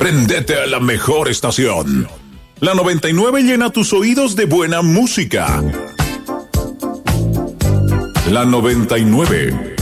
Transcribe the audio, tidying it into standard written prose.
Prendete a la mejor estación. La 99 llena tus oídos de buena música. La 99.